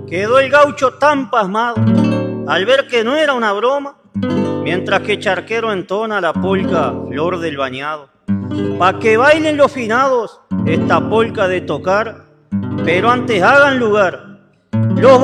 Quedó el gaucho tan pasmado al ver que no era una broma, mientras que Charquero entona la polca Flor del Bañado. Pa' que bailen los finados esta polca de tocar, pero antes hagan lugar los